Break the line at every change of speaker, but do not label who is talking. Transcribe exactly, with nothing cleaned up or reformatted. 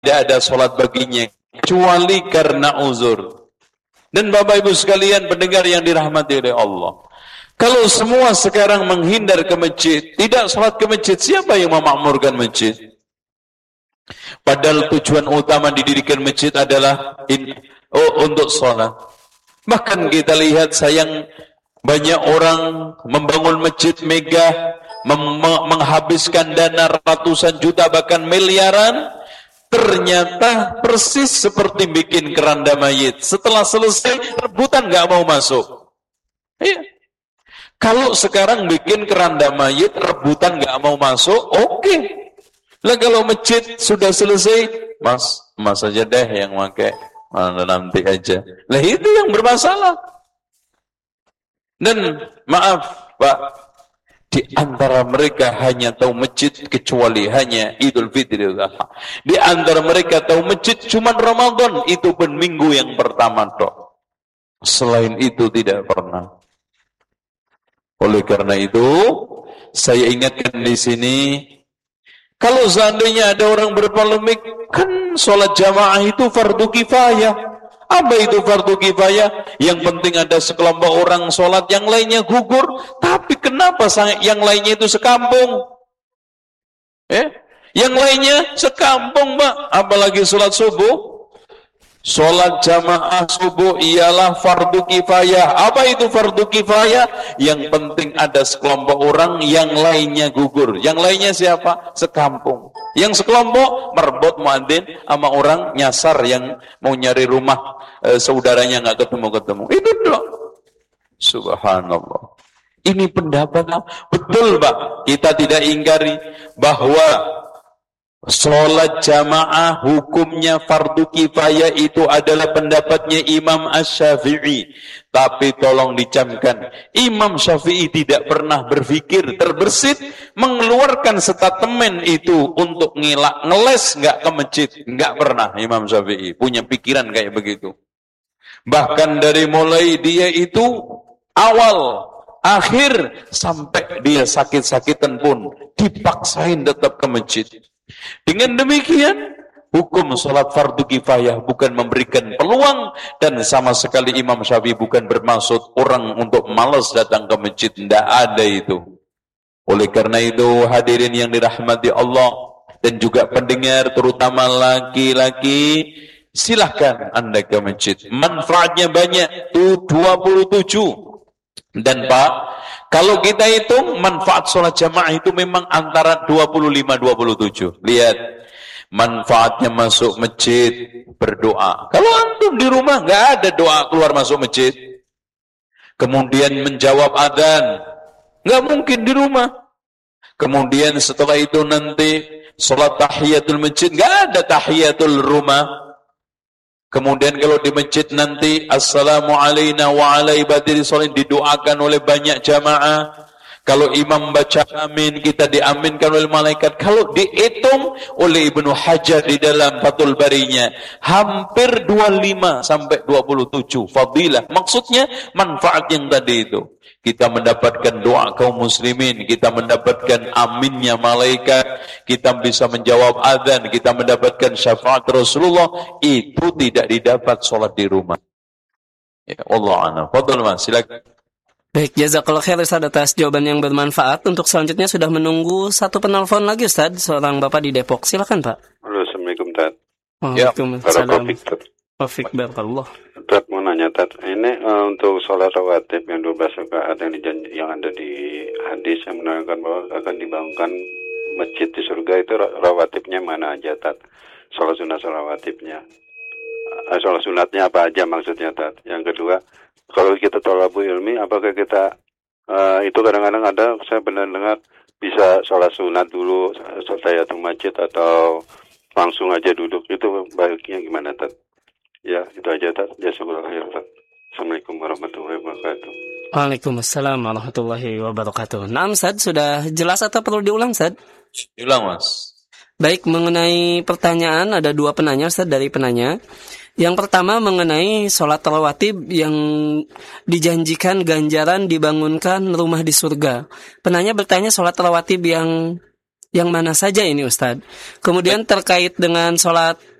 ada sholat baginya kecuali karena uzur. Dan Bapak Ibu sekalian pendengar yang dirahmati oleh Allah, kalau semua sekarang menghindar ke masjid, tidak sholat ke masjid, siapa yang memakmurkan masjid? Padahal tujuan utama didirikan masjid adalah in, oh, untuk sholat. Bahkan kita lihat sayang, banyak orang membangun masjid megah, mem- menghabiskan dana ratusan juta bahkan miliaran, ternyata persis seperti bikin keranda mayit. Setelah selesai rebutan nggak mau masuk. Iya. Kalau sekarang bikin keranda mayit rebutan nggak mau masuk, oke. Okay. Lah kalau masjid sudah selesai, mas, mas aja deh yang pakai. Mana nanti aja. Lah itu yang bermasalah. Dan maaf Pak, di antara mereka hanya tahu masjid kecuali hanya Idul Fitri. Di antara mereka tahu masjid cuma Ramadan, itu pun minggu yang pertama toh. Selain itu tidak pernah. Oleh karena itu, saya ingatkan di sini, kalau seandainya ada orang berpolemik, kan sholat jamaah itu fardu kifayah. Apa itu fardu kifayah? Yang penting ada sekelompok orang sholat, yang lainnya gugur. Tapi kenapa yang lainnya itu sekampung? Eh? Yang lainnya sekampung, Pak. Apalagi sholat subuh. Sholat jamaah subuh ialah fardu kifayah. Apa itu fardu kifayah? Yang penting ada sekelompok orang, yang lainnya gugur. Yang lainnya siapa? Sekampung. Yang sekelompok merebut muadzin sama orang nyasar yang mau nyari rumah e, saudaranya nggak ketemu-ketemu. Itu dong. Subhanallah. Ini pendapat betul, Pak. Kita tidak ingkari bahwa sholat jamaah hukumnya fardu kifayah, itu adalah pendapatnya Imam Asy-Syafi'i. Tapi tolong dicamkan, Imam Syafi'i tidak pernah berpikir terbersit mengeluarkan statement itu untuk ngilak, ngeles nggak ke masjid. Nggak pernah Imam Syafi'i punya pikiran kayak begitu. Bahkan dari mulai dia itu awal, akhir, sampai dia sakit-sakitan pun dipaksain tetap ke masjid. Dengan demikian, hukum sholat fardu kifayah bukan memberikan peluang, dan sama sekali Imam Syafi'i bukan bermaksud orang untuk malas datang ke masjid. Tidak ada itu. Oleh karena itu, hadirin yang dirahmati Allah dan juga pendengar, terutama laki-laki, silahkan Anda ke masjid. Manfaatnya banyak, tuh dua puluh tujuh. Dan Pak, kalau kita hitung manfaat sholat jamaah itu memang antara dua puluh lima dua puluh tujuh. Lihat, manfaatnya masuk masjid, berdoa. Kalau antum di rumah nggak ada doa keluar masuk masjid. Kemudian menjawab adzan, nggak mungkin di rumah. Kemudian setelah itu nanti sholat tahiyatul masjid, nggak ada tahiyatul rumah. Kemudian kalau di masjid nanti assalamu alayna wa ala ibadil sholihin, didoakan oleh banyak jamaah. Kalau imam baca amin, kita diaminkan oleh malaikat. Kalau dihitung oleh Ibnu Hajar di dalam Fathul Barinya, hampir dua puluh lima sampai dua puluh tujuh fadilah. Maksudnya manfaat yang tadi itu. Kita mendapatkan doa kaum muslimin, kita mendapatkan aminnya malaikat, kita bisa menjawab adzan, kita mendapatkan syafaat Rasulullah. Itu tidak didapat sholat di rumah. Ya Allah a'lam. Fadhil Mas, silakan.
Baik, jazakallahu khair Ustaz atas jawaban yang bermanfaat. Untuk selanjutnya sudah menunggu satu penelpon lagi Ustaz, seorang Bapak di Depok. Silakan Pak.
Halo, Assalamualaikum Tat.
Waalaikumsalam. Taufik barakallah.
Tat mau nanya Tat, ini uh, untuk sholat rawatib yang dua belas rakaat yang, dijanji, yang ada di hadis yang menerangkan bahwa akan dibangunkan masjid di surga, itu rawatibnya mana aja Tat? Sholat sunat sholat rawatibnya. Uh, sholat sunatnya apa aja maksudnya Tat? Yang kedua, kalau kita tolabu ilmi, apakah kita uh, itu kadang-kadang ada, saya benar dengar bisa sholat sunat dulu, sholat tahiyatul masjid, atau langsung aja duduk, itu baiknya gimana Tat? Ya, itu aja Tat. Jazakallahu khairan Tat. Assalamualaikum warahmatullahi wabarakatuh.
Waalaikumsalam warahmatullahi wabarakatuh. Nah, Ustaz, sudah jelas atau perlu diulang, Ustaz?
Diulang, Mas.
Baik, mengenai pertanyaan, ada dua penanya, Ustaz, dari penanya. Yang pertama mengenai sholat rawatib yang dijanjikan ganjaran dibangunkan rumah di surga. Penanya bertanya sholat rawatib yang yang mana saja ini Ustadz? Kemudian terkait dengan sholat